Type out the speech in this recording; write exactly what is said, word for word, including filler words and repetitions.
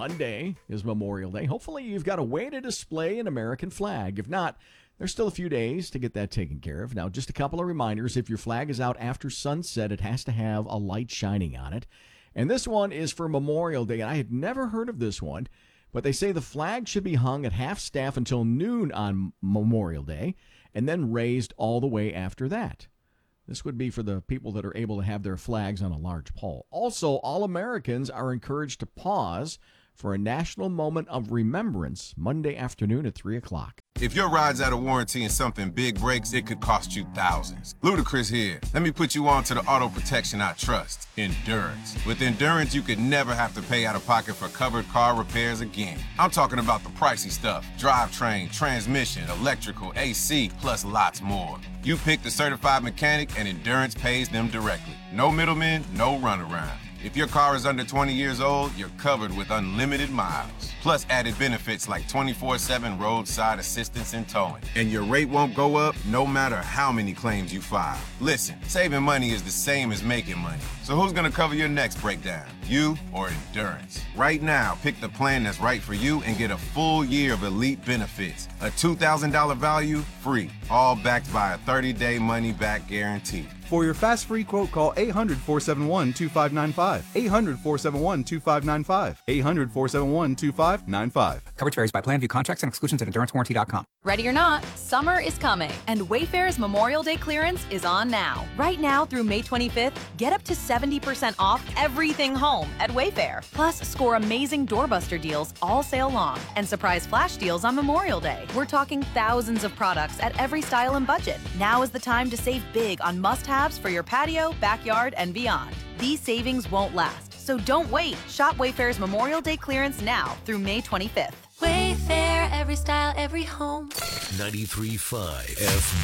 Monday is Memorial Day. Hopefully you've got a way to display an American flag. If not, there's still a few days to get that taken care of. Now, just a couple of reminders. If your flag is out after sunset, it has to have a light shining on it. And this one is for Memorial Day. And I had never heard of this one, but they say the flag should be hung at half staff until noon on Memorial Day and then raised all the way after that. This would be for the people that are able to have their flags on a large pole. Also, all Americans are encouraged to pause for a national moment of remembrance Monday afternoon at three o'clock. If your ride's out of warranty and something big breaks, it could cost you thousands. Ludacris here. Let me put you on to the auto protection I trust, Endurance. With Endurance, you could never have to pay out of pocket for covered car repairs again. I'm talking about the pricey stuff: drivetrain, transmission, electrical, A C, plus lots more. You pick the certified mechanic and Endurance pays them directly. No middlemen, no runaround. If your car is under twenty years old, you're covered with unlimited miles. Plus added benefits like twenty-four seven roadside assistance and towing. And your rate won't go up no matter how many claims you file. Listen, saving money is the same as making money. So who's gonna cover your next breakdown? You or Endurance? Right now, pick the plan that's right for you and get a full year of elite benefits. A two thousand dollars value, free. All backed by a thirty-day money-back guarantee. For your fast free quote, call eight hundred, four seven one, two five nine five. eight hundred, four seven one, two five nine five. eight hundred, four seven one, two five nine five. Coverage varies by plan. View contracts and exclusions at endurance warranty dot com. Ready or not, summer is coming, and Wayfair's Memorial Day clearance is on now. Right now through May twenty-fifth, get up to seventy percent off everything home at Wayfair. Plus, score amazing doorbuster deals all sale long and surprise flash deals on Memorial Day. We're talking thousands of products at every style and budget. Now is the time to save big on must-haves for your patio, backyard, and beyond. These savings won't last, so don't wait. Shop Wayfair's Memorial Day clearance now through May twenty-fifth. Wayfair, every style, every home. ninety-three point five F